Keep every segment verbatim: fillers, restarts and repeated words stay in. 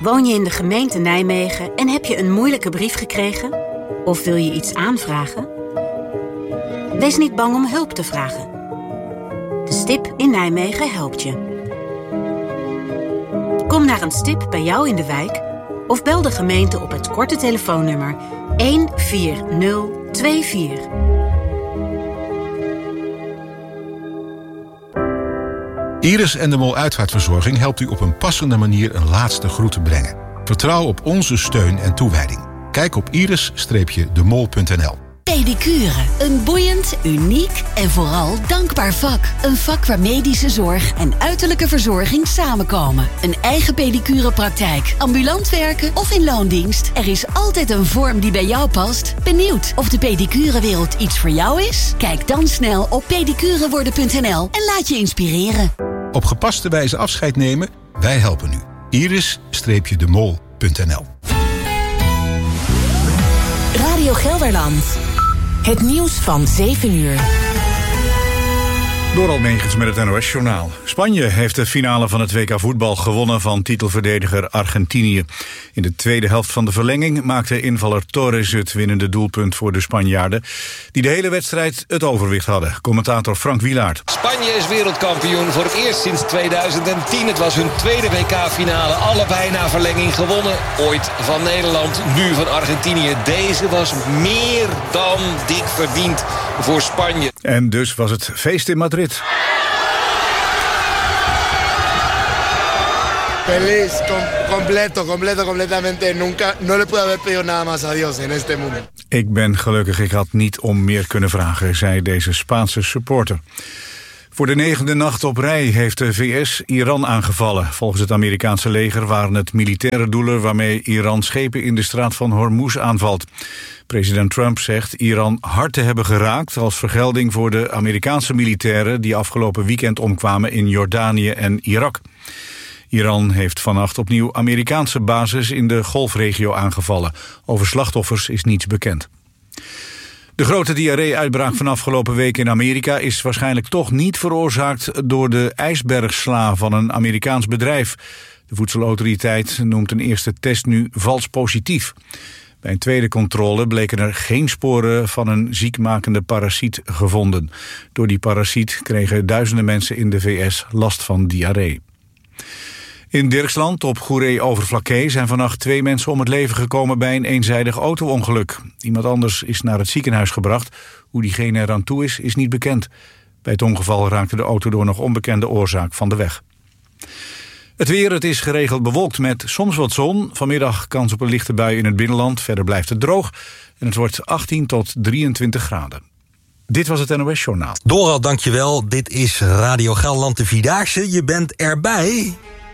Woon je in de gemeente Nijmegen en heb je een moeilijke brief gekregen? Of wil je iets aanvragen? Wees niet bang om hulp te vragen. De STIB in Nijmegen helpt je. Kom naar een STIB bij jou in de wijk of bel de gemeente op het korte telefoonnummer een vier nul twee vier. Iris en de Mol Uitvaartverzorging helpt u op een passende manier een laatste groet te brengen. Vertrouw op onze steun en toewijding. Kijk op iris de mol punt n l. Pedicure. Een boeiend, uniek en vooral dankbaar vak. Een vak waar medische zorg en uiterlijke verzorging samenkomen. Een eigen pedicurepraktijk, ambulant werken of in loondienst. Er is altijd een vorm die bij jou past. Benieuwd of de pedicurewereld iets voor jou is? Kijk dan snel op pedicureworden punt n l en laat je inspireren. Op gepaste wijze afscheid nemen? Wij helpen u. iris de mol punt n l. Radio Gelderland. Het nieuws van zeven uur. Door Almegens met het N O S-journaal. Spanje heeft de finale van het W K voetbal gewonnen van titelverdediger Argentinië. In de tweede helft van de verlenging maakte invaller Torres het winnende doelpunt voor de Spanjaarden, die de hele wedstrijd het overwicht hadden. Commentator Frank Wielaert. Spanje is wereldkampioen voor het eerst sinds tweeduizend tien. Het was hun tweede W K-finale, allebei na verlenging gewonnen. Ooit van Nederland, nu van Argentinië. Deze was meer dan dik verdiend voor Spanje. En dus was het feest in Madrid. Feliz, com- completo, completo, completamente. Nunca, no le puedo haber pedido nada más a Dios en este mundo. Ik ben gelukkig, ik had niet om meer kunnen vragen, zei deze Spaanse supporter. Voor de negende nacht op rij heeft de V S Iran aangevallen. Volgens het Amerikaanse leger waren het militaire doelen waarmee Iran schepen in de straat van Hormuz aanvalt. President Trump zegt Iran hard te hebben geraakt als vergelding voor de Amerikaanse militairen die afgelopen weekend omkwamen in Jordanië en Irak. Iran heeft vannacht opnieuw Amerikaanse bases in de Golfregio aangevallen. Over slachtoffers is niets bekend. De grote diarree-uitbraak van afgelopen week in Amerika is waarschijnlijk toch niet veroorzaakt door de ijsbergsla van een Amerikaans bedrijf. De voedselautoriteit noemt een eerste test nu vals positief. Bij een tweede controle bleken er geen sporen van een ziekmakende parasiet gevonden. Door die parasiet kregen duizenden mensen in de V S last van diarree. In Dirksland op Goeree-Overflakkee zijn vannacht twee mensen om het leven gekomen bij een eenzijdig auto-ongeluk. Iemand anders is naar het ziekenhuis gebracht. Hoe diegene eraan toe is, is niet bekend. Bij het ongeval raakte de auto door nog onbekende oorzaak van de weg. Het weer, het is geregeld bewolkt met soms wat zon. Vanmiddag kans op een lichte bui in het binnenland. Verder blijft het droog en het wordt achttien tot drieëntwintig graden. Dit was het N O S-journaal. Dorald, dankjewel. Dit is Radio Gelderland de Vierdaagse. Je bent erbij.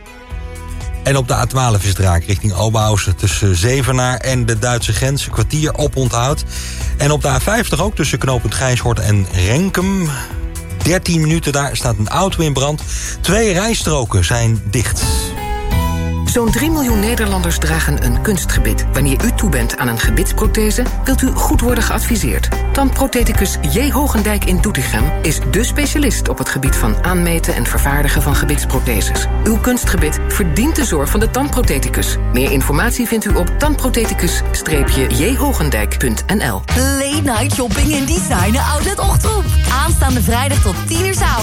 En op de A twaalf is het raak richting Oberhausen tussen Zevenaar en de Duitse grens. Een kwartier op onthoud. En op de A vijftig ook tussen knooppunt Gijshoort en Renkum. dertien minuten, daar staat een auto in brand. Twee rijstroken zijn dicht. Zo'n drie miljoen Nederlanders dragen een kunstgebit. Wanneer u toe bent aan een gebitsprothese, wilt u goed worden geadviseerd. Tandprothecus J. Hogendijk in Doetinchem is dé specialist op het gebied van aanmeten en vervaardigen van gebitsprotheses. Uw kunstgebit verdient de zorg van de tandprothecus. Meer informatie vindt u op tandprothecus j hogendijk punt n l. Late night shopping in Designer Outlet Ochtroep. Aanstaande vrijdag tot tien uur 's avonds.